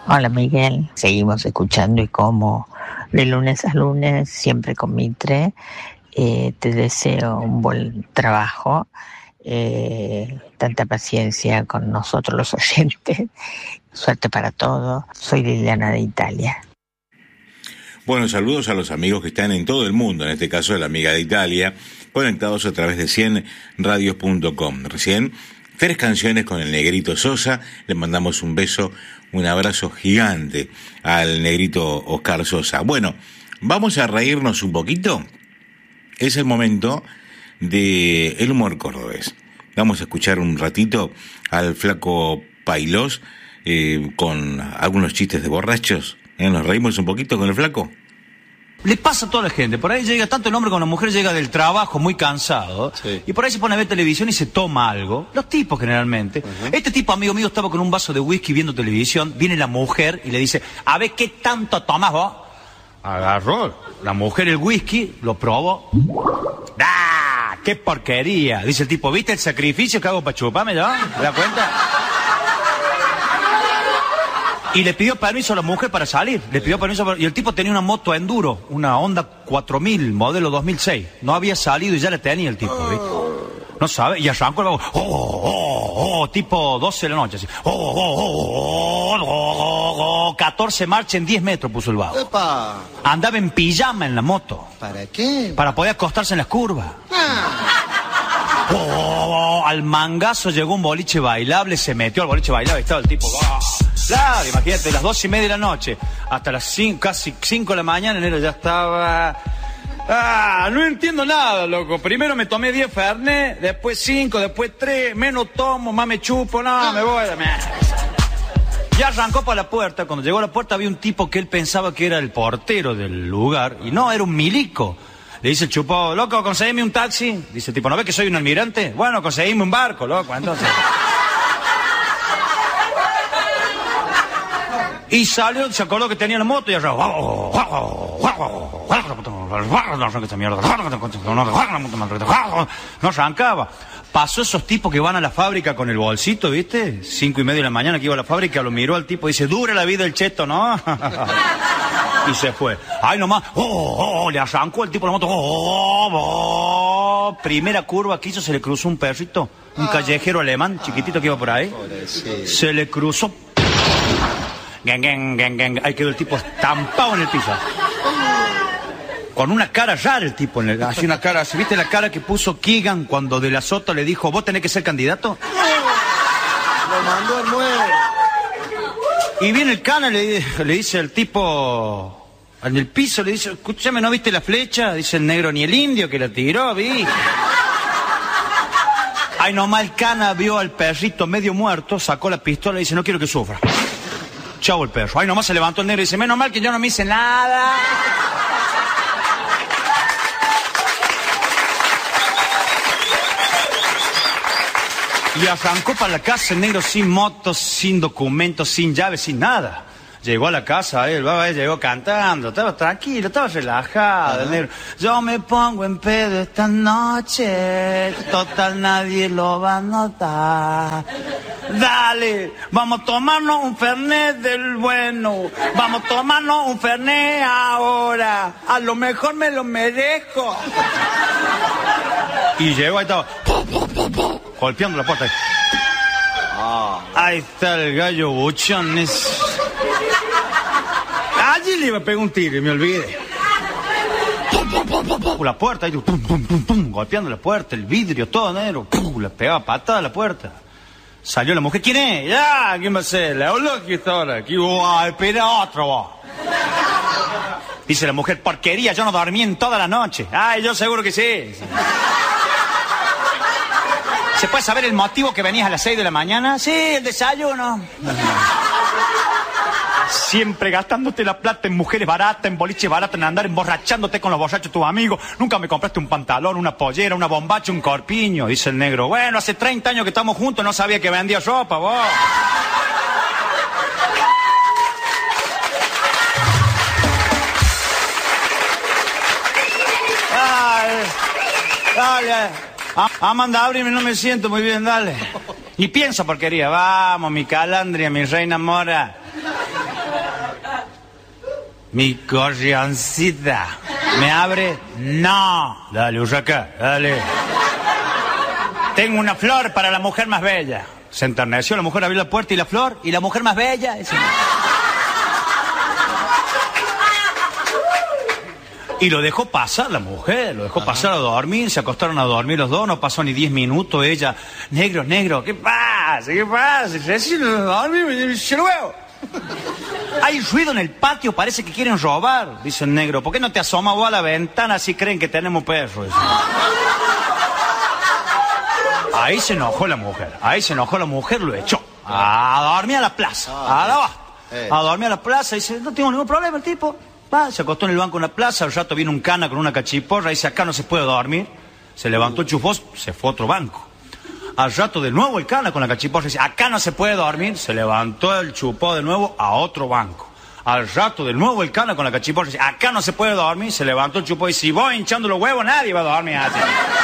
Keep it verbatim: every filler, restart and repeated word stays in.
Hola Miguel, seguimos escuchando y como de lunes a lunes, siempre con Mitre. Eh, te deseo un buen trabajo, eh, tanta paciencia con nosotros los oyentes, suerte para todo. Soy Liliana de Italia. Bueno, saludos a los amigos que están en todo el mundo, en este caso de la amiga de Italia, conectados a través de cien radios punto com. Recién, tres canciones con el Negrito Sosa, le mandamos un beso, un abrazo gigante al Negrito Oscar Sosa. Bueno, vamos a reírnos un poquito. Es el momento de el humor cordobés. Vamos a escuchar un ratito al Flaco Pailós eh, con algunos chistes de borrachos. ¿Eh? ¿Nos reímos un poquito con el Flaco? Le pasa a toda la gente, por ahí llega, tanto el hombre como la mujer llega del trabajo muy cansado, sí, y por ahí se pone a ver televisión y se toma algo, los tipos generalmente. Uh-huh. Este tipo, amigo mío, estaba con un vaso de whisky viendo televisión, viene la mujer y le dice, a ver, ¿qué tanto tomas vos? Agarró la mujer el whisky, lo probó. ¡Ah! ¡Qué porquería! Dice el tipo, ¿viste el sacrificio que hago para chuparme yo? ¿Te das cuenta? Y le pidió permiso a la mujer para salir. Le pidió permiso para... Y el tipo tenía una moto enduro, una Honda cuatro mil, modelo dos mil seis. No había salido y ya la tenía el tipo, ¿viste? No sabe. Y arrancó el vago. Oh, oh, oh, tipo doce de la noche. Así. Oh, oh, oh, oh, oh, oh, catorce marchas en diez metros puso el vago. ¡Epa! Andaba en pijama en la moto. ¿Para qué? Para poder acostarse en las curvas. Ah. Oh, oh, oh, al mangazo llegó un boliche bailable, se metió al boliche bailable y estaba el tipo... Oh. Claro, imagínate, las dos y media de la noche hasta las cinco, casi cinco de la mañana, enero ya estaba... Ah, no entiendo nada, loco. Primero me tomé diez Fernet, después cinco, después tres, menos tomo, más me chupo, no, me voy. Ya arrancó para la puerta, cuando llegó a la puerta había un tipo que él pensaba que era el portero del lugar, y no, era un milico. Le dice el chupado, loco, conseguime un taxi. Dice el tipo, ¿no ves que soy un almirante? Bueno, conseguime un barco, loco, entonces... Y salió, se acordó que tenía la moto y arrancó. No arrancaba. Pasó esos tipos que van a la fábrica con el bolsito, ¿viste? Cinco y media de la mañana que iba a la fábrica, lo miró al tipo y dice, dura la vida el cheto, ¿no? Y se fue. Ay, nomás, oh, oh, le arrancó el tipo la moto. Oh, oh. Primera curva que hizo, se le cruzó un perrito, un callejero alemán, chiquitito que iba por ahí. Se le cruzó. Gang, gang, gang, gang. Ahí quedó el tipo estampado en el piso. Con una cara rara el tipo. En el, así una cara, ¿sí viste la cara que puso Keegan cuando De la Soto le dijo, ¿vos tenés que ser candidato? Lo mandó al muere. Y viene el cana y le, le dice al tipo en el piso, le dice, escúchame, ¿no viste la flecha? Dice el negro, ni el indio que la tiró, vi. Ay, nomás el cana vio al perrito medio muerto, sacó la pistola y dice, no quiero que sufra. Chau el perro. Ay, nomás se levantó el negro y dice, menos mal que yo no me hice nada. Y arrancó para la casa el negro sin motos, sin documentos, sin llaves, sin nada. Llegó a la casa, él eh, llegó cantando, estaba tranquilo, estaba relajado. El negro, yo me pongo en pedo esta noche, total nadie lo va a notar. Dale, vamos a tomarnos un Fernet del bueno, vamos a tomarnos un Fernet ahora, a lo mejor me lo merezco. Y llegó ahí estaba, golpeando la puerta. Oh. Ahí está el gallo buchón. Es... Allí le iba a pegar un tiro y me olvidé. La puerta, ahí, pum, pum, pum, pum, golpeando la puerta, el vidrio, todo negro. Pum, le pegaba patada a la puerta. Salió la mujer, ¿quién es? Ya, ¿quién va a ser? La hola que está ahora. Aquí, oh, espera otro, vos. Dice la mujer, porquería, yo no dormí en toda la noche. Ay, yo seguro que sí. ¿Se puede saber el motivo que venías a las seis de la mañana? Sí, el desayuno. Siempre gastándote la plata en mujeres baratas, en boliches baratos, en andar emborrachándote con los borrachos de tus amigos. Nunca me compraste un pantalón, una pollera, una bombacha, un corpiño. Dice el negro, bueno, hace treinta años que estamos juntos, no sabía que vendía ropa, vos. Ay, dale. Amanda, ábreme, no me siento muy bien, dale. Y piensa porquería, vamos, mi calandria, mi reina mora. Mi corrioncita. ¿Me abre? No. Dale, Urraca, dale. Tengo una flor para la mujer más bella. Se enterneció, la mujer abrió la puerta y la flor, y la mujer más bella. Ese... Y lo dejó pasar la mujer, lo dejó Ajá. pasar a dormir, se acostaron a dormir los dos, no pasó ni diez minutos, ella, negro, negro, ¿qué pasa? ¿Qué pasa? Recién dormí, me se lo veo. Hay ruido en el patio, parece que quieren robar, dice el negro. ¿Por qué no te asomas vos a la ventana si creen que tenemos perros? Ahí se enojó la mujer, ahí se enojó la mujer, lo echó. A dormir a la plaza, a la baja. A dormir a la plaza, dice, no tengo ningún problema el tipo. Va, se acostó en el banco de una plaza, al rato viene un cana con una cachiporra, dice, acá no se puede dormir. Se levantó el chufós, se fue a otro banco. Al rato de nuevo el cana con la cachiporra, dice, acá no se puede dormir. Se levantó el chupó de nuevo a otro banco. Al rato de nuevo el cana con la cachiporra, dice, acá no se puede dormir. Se levantó el chupó y dice, si voy hinchando los huevos nadie va a dormir así.